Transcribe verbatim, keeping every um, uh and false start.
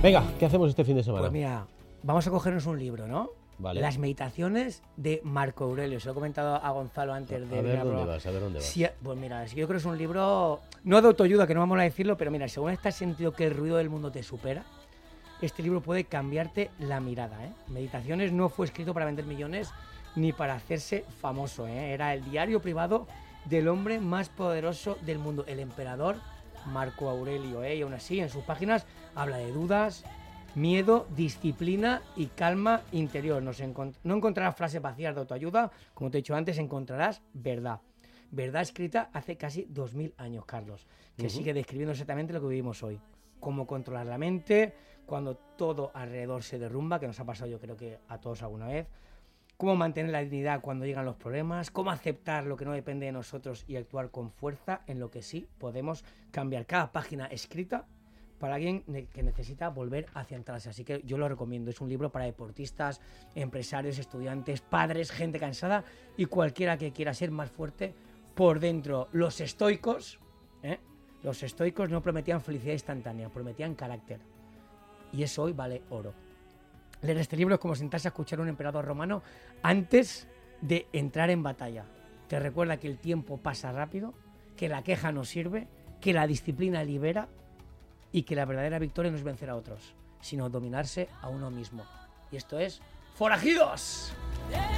Venga, ¿qué hacemos este fin de semana? Pues mira, vamos a cogernos un libro, ¿no? Vale. Las meditaciones de Marco Aurelio. Se lo he comentado a Gonzalo antes A de... ver la dónde prueba. vas, a ver dónde vas. Sí, pues mira, yo creo que es un libro, no de autoayuda, que no vamos a decirlo, pero mira, según estás sentido que el ruido del mundo te supera, este libro puede cambiarte la mirada, ¿eh? Meditaciones no fue escrito para vender millones ni para hacerse famoso, ¿eh? Era el diario privado del hombre más poderoso del mundo, el emperador Marco Aurelio, ¿eh? Y aún así, en sus páginas habla de dudas, miedo, disciplina y calma interior. No, encont- no encontrarás frases vacías de autoayuda, como te he dicho antes, encontrarás verdad. Verdad escrita hace casi dos mil años, Carlos, que uh-huh. sigue describiendo exactamente lo que vivimos hoy. Cómo controlar la mente cuando todo alrededor se derrumba, que nos ha pasado yo creo que a todos alguna vez. Cómo mantener la dignidad cuando llegan los problemas, cómo aceptar lo que no depende de nosotros y actuar con fuerza en lo que sí podemos cambiar. Cada página escrita para alguien que necesita volver a centrarse. Así que yo lo recomiendo. Es un libro para deportistas, empresarios, estudiantes, padres, gente cansada y cualquiera que quiera ser más fuerte por dentro. Los estoicos, ¿eh? Los estoicos no prometían felicidad instantánea, prometían carácter. Y eso hoy vale oro. Leer este libro es como sentarse a escuchar a un emperador romano antes de entrar en batalla. Te recuerda que el tiempo pasa rápido, que la queja no sirve, que la disciplina libera y que la verdadera victoria no es vencer a otros, sino dominarse a uno mismo. Y esto es ¡Forajidos!